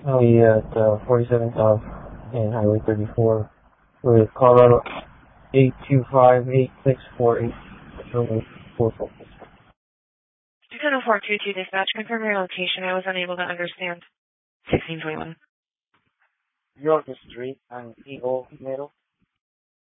Oh yeah, at 47th Ave and Highway 34 with Colorado 8258648. Runway 44. 60422 dispatch, confirm your location. I was unable to understand. 1621. York Street and EO Middle.